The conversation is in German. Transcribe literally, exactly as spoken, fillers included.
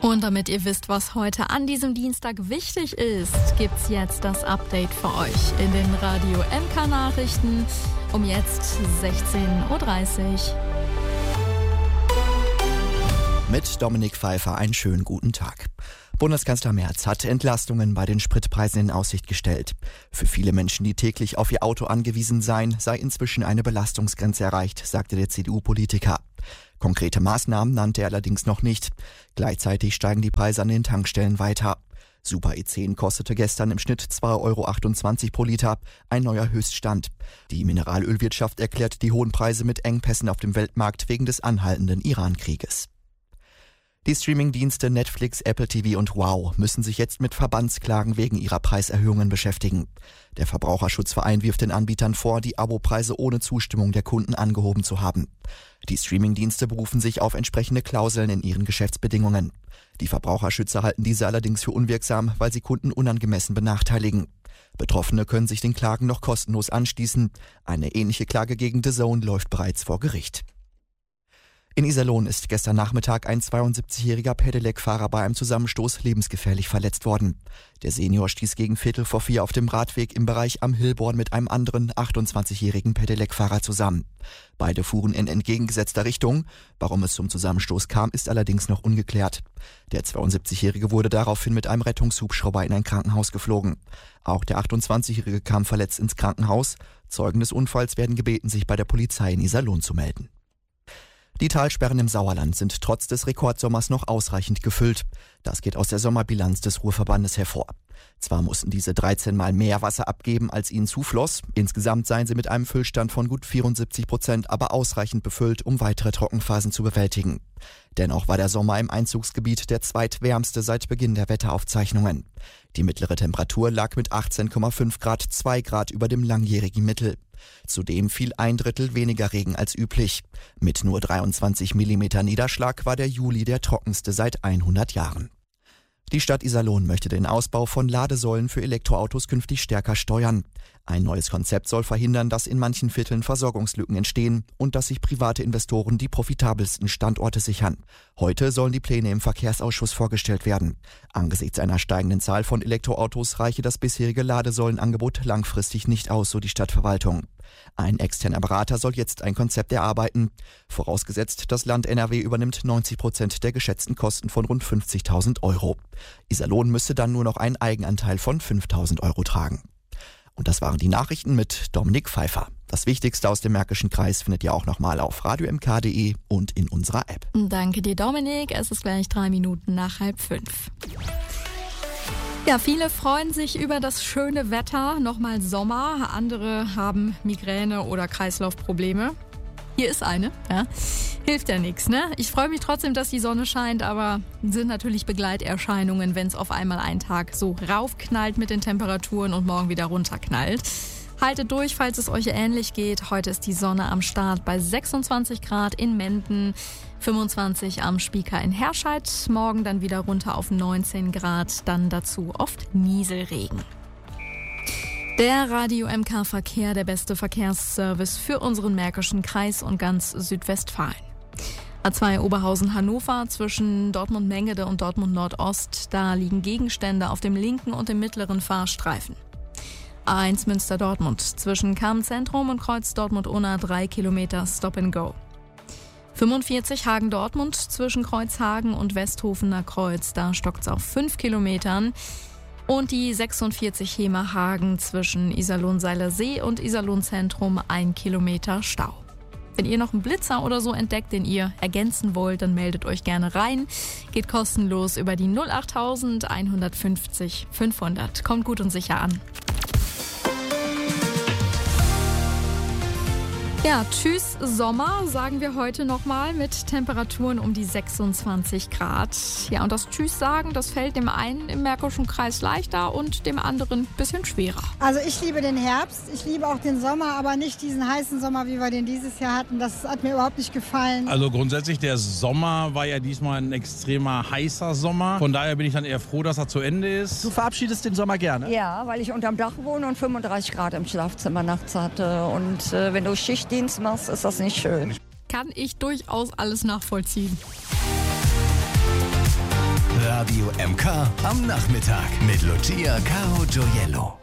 Und damit ihr wisst, was heute an diesem Dienstag wichtig ist, gibt's jetzt das Update für euch in den Radio M K Nachrichten um jetzt sechzehn Uhr dreißig. Mit Dominik Pfeiffer einen schönen guten Tag. Bundeskanzler Merz hat Entlastungen bei den Spritpreisen in Aussicht gestellt. Für viele Menschen, die täglich auf ihr Auto angewiesen seien, sei inzwischen eine Belastungsgrenze erreicht, sagte der C D U-Politiker. Konkrete Maßnahmen nannte er allerdings noch nicht. Gleichzeitig steigen die Preise an den Tankstellen weiter. Super E zehn kostete gestern im Schnitt zwei Euro achtundzwanzig pro Liter, ein neuer Höchststand. Die Mineralölwirtschaft erklärt die hohen Preise mit Engpässen auf dem Weltmarkt wegen des anhaltenden Iran-Krieges. Die Streamingdienste Netflix, Apple T V und Wow müssen sich jetzt mit Verbandsklagen wegen ihrer Preiserhöhungen beschäftigen. Der Verbraucherschutzverein wirft den Anbietern vor, die Abopreise ohne Zustimmung der Kunden angehoben zu haben. Die Streamingdienste berufen sich auf entsprechende Klauseln in ihren Geschäftsbedingungen. Die Verbraucherschützer halten diese allerdings für unwirksam, weil sie Kunden unangemessen benachteiligen. Betroffene können sich den Klagen noch kostenlos anschließen. Eine ähnliche Klage gegen D A Z N läuft bereits vor Gericht. In Iserlohn ist gestern Nachmittag ein zweiundsiebzigjähriger Pedelec-Fahrer bei einem Zusammenstoß lebensgefährlich verletzt worden. Der Senior stieß gegen Viertel vor vier auf dem Radweg im Bereich Am Hilborn mit einem anderen achtundzwanzigjährigen Pedelec-Fahrer zusammen. Beide fuhren in entgegengesetzter Richtung. Warum es zum Zusammenstoß kam, ist allerdings noch ungeklärt. Der zweiundsiebzigjährige wurde daraufhin mit einem Rettungshubschrauber in ein Krankenhaus geflogen. Auch der achtundzwanzigjährige kam verletzt ins Krankenhaus. Zeugen des Unfalls werden gebeten, sich bei der Polizei in Iserlohn zu melden. Die Talsperren im Sauerland sind trotz des Rekordsommers noch ausreichend gefüllt. Das geht aus der Sommerbilanz des Ruhrverbandes hervor. Zwar mussten diese dreizehn Mal mehr Wasser abgeben, als ihnen zufloss. Insgesamt seien sie mit einem Füllstand von gut vierundsiebzig Prozent aber ausreichend befüllt, um weitere Trockenphasen zu bewältigen. Dennoch war der Sommer im Einzugsgebiet der zweitwärmste seit Beginn der Wetteraufzeichnungen. Die mittlere Temperatur lag mit achtzehn Komma fünf Grad zwei Grad über dem langjährigen Mittel. Zudem fiel ein Drittel weniger Regen als üblich. Mit nur dreiundzwanzig Millimeter Niederschlag war der Juli der trockenste seit hundert Jahren. Die Stadt Iserlohn möchte den Ausbau von Ladesäulen für Elektroautos künftig stärker steuern. Ein neues Konzept soll verhindern, dass in manchen Vierteln Versorgungslücken entstehen und dass sich private Investoren die profitabelsten Standorte sichern. Heute sollen die Pläne im Verkehrsausschuss vorgestellt werden. Angesichts einer steigenden Zahl von Elektroautos reiche das bisherige Ladesäulenangebot langfristig nicht aus, so die Stadtverwaltung. Ein externer Berater soll jetzt ein Konzept erarbeiten. Vorausgesetzt, das Land N R W übernimmt neunzig Prozent der geschätzten Kosten von rund fünfzigtausend Euro. Iserlohn müsste dann nur noch einen Eigenanteil von fünftausend Euro tragen. Und das waren die Nachrichten mit Dominik Pfeiffer. Das Wichtigste aus dem Märkischen Kreis findet ihr auch nochmal auf radio m k punkt d e und in unserer App. Danke dir, Dominik. Es ist gleich drei Minuten nach halb fünf. Ja, viele freuen sich über das schöne Wetter, nochmal Sommer. Andere haben Migräne oder Kreislaufprobleme. Hier ist eine, ja. Hilft ja nichts, ne? Ich freue mich trotzdem, dass die Sonne scheint, aber sind natürlich Begleiterscheinungen, wenn es auf einmal einen Tag so raufknallt mit den Temperaturen und morgen wieder runterknallt. Haltet durch, falls es euch ähnlich geht. Heute ist die Sonne am Start bei sechsundzwanzig Grad in Menden, fünfundzwanzig am Spieker in Herscheid. Morgen dann wieder runter auf neunzehn Grad, dann dazu oft Nieselregen. Der Radio M K Verkehr, der beste Verkehrsservice für unseren Märkischen Kreis und ganz Südwestfalen. A zwei Oberhausen-Hannover zwischen Dortmund-Mengede und Dortmund-Nordost. Da liegen Gegenstände auf dem linken und dem mittleren Fahrstreifen. A eins Münster-Dortmund zwischen Kamen-Zentrum und Kreuz Dortmund-Unna drei Kilometer Stop and Go. fünfundvierzig Hagen-Dortmund zwischen Kreuzhagen und Westhofener Kreuz. Da stockt's auf fünf Kilometern. Und die sechsundvierzig Hemer-Hagen zwischen Iserlohn-Seilersee und Iserlohn-Zentrum ein Kilometer Stau. Wenn ihr noch einen Blitzer oder so entdeckt, den ihr ergänzen wollt, dann meldet euch gerne rein. Geht kostenlos über die null acht null eins fünf null fünfhundert. Kommt gut und sicher an. Ja, tschüss Sommer, sagen wir heute nochmal mit Temperaturen um die sechsundzwanzig Grad. Ja, und das Tschüss sagen, das fällt dem einen im Märkischen Kreis leichter und dem anderen ein bisschen schwerer. Also ich liebe den Herbst, ich liebe auch den Sommer, aber nicht diesen heißen Sommer, wie wir den dieses Jahr hatten. Das hat mir überhaupt nicht gefallen. Also grundsätzlich, der Sommer war ja diesmal ein extremer heißer Sommer. Von daher bin ich dann eher froh, dass er zu Ende ist. Du verabschiedest den Sommer gerne? Ja, weil ich unterm Dach wohne und fünfunddreißig Grad im Schlafzimmer nachts hatte. Und äh, wenn du Schichtdienst machst, ist das nicht schön. Kann ich durchaus alles nachvollziehen. Radio M K am Nachmittag mit Lucia Caro Gioiello.